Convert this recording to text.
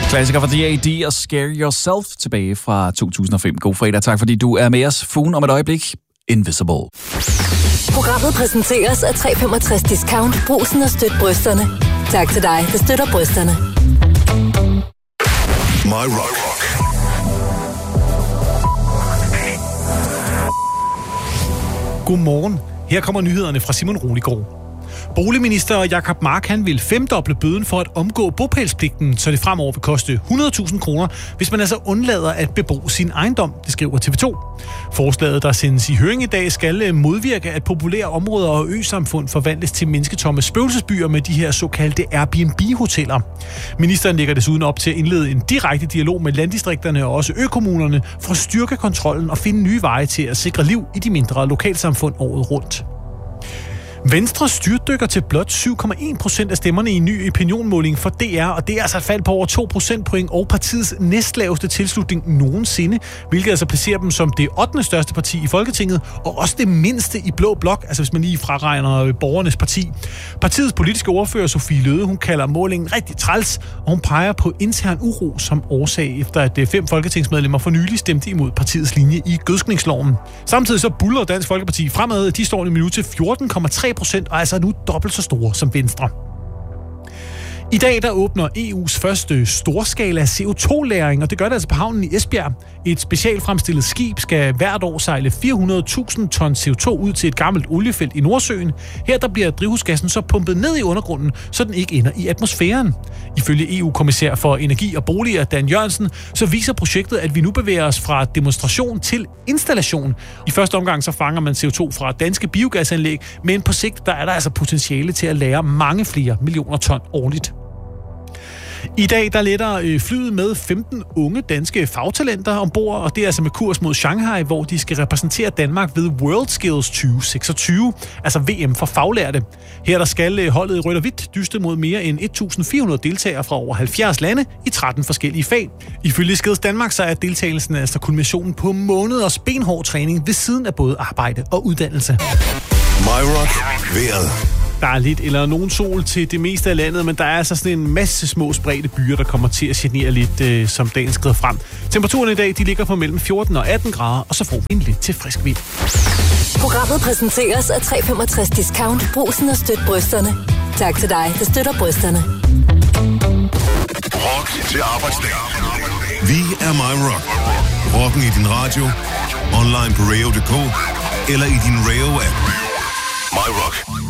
Klassiker fra D.A.D. og Scare Yourself tilbage fra 2005. God fredag, tak fordi du er med os. Fuglen om et øjeblik. Invisible. Programmet præsenteres af 365 Discount. Brugsen og støt brysterne. Tak til dig, der støtter brysterne. My Rock. Godmorgen. Her kommer nyhederne fra Simon Roligård. Boligminister Jacob Mark han vil femdoble bøden for at omgå bopælspligten, så det fremover vil koste 100.000 kroner, hvis man altså undlader at bebo sin ejendom, det skriver TV2. Forslaget, der sendes i høring i dag, skal modvirke, at populære områder og øsamfund forvandles til mennesketomme spøgelsesbyer med de her såkaldte Airbnb-hoteller. Ministeren lægger desuden op til at indlede en direkte dialog med landdistrikterne og også økommunerne for at styrke kontrollen og finde nye veje til at sikre liv i de mindre lokalsamfund året rundt. Venstre styrtdykker til blot 7,1% af stemmerne i en ny opinionmåling for DR, og det er altså et fald på over 2 procentpoint og partiets næstlaveste tilslutning nogensinde, hvilket altså placerer dem som det 8. største parti i Folketinget, og også det mindste i blå blok, altså hvis man lige fraregner Borgernes Parti. Partiets politiske ordfører Sofie Løhde, hun kalder målingen rigtig træls, og hun peger på intern uro som årsag, efter at 5 folketingsmedlemmer for nylig stemte imod partiets linje i gødskningsloven. Samtidig så buller Dansk Folkeparti fremad, de står i minut til 14,3%, og altså nu dobbelt så store som Venstre. I dag der åbner EU's første storskala CO2-lagring, og det gør det altså på havnen i Esbjerg. Et specialfremstillet skib skal hvert år sejle 400.000 ton CO2 ud til et gammelt oliefelt i Nordsøen. Her der bliver drivhusgassen så pumpet ned i undergrunden, så den ikke ender i atmosfæren. Ifølge EU-kommissær for energi og boliger Dan Jørgensen, så viser projektet, at vi nu bevæger os fra demonstration til installation. I første omgang så fanger man CO2 fra danske biogasanlæg, men på sigt der er der altså potentiale til at lagre mange flere millioner ton årligt. I dag der letter flyet med 15 unge danske fagtalenter ombord, og det er altså med kurs mod Shanghai, hvor de skal repræsentere Danmark ved WorldSkills 2026, altså VM for faglærte. Her der skal holdet i rødt og hvidt dyste mod mere end 1.400 deltagere fra over 70 lande i 13 forskellige fag. Ifølge Skills Danmark så er deltagelsen altså kulminationen på måneders benhård træning ved siden af både arbejde og uddannelse. My Rock. Vejret. Der er lidt eller nogen sol til det meste af landet, men der er altså sådan en masse små spredte byer, der kommer til at genere lidt, som dagen skrider frem. Temperaturen i dag de ligger på mellem 14 og 18 grader, og så får vi en lidt til frisk vind. Programmet præsenteres af 365 Discount. Brugsen og støt brysterne. Tak til dig, der støtter brysterne. Rock til arbejdsdag. Vi er My Rock. Rocken i din radio, online på radio.dk eller i din radio-app. My Rock.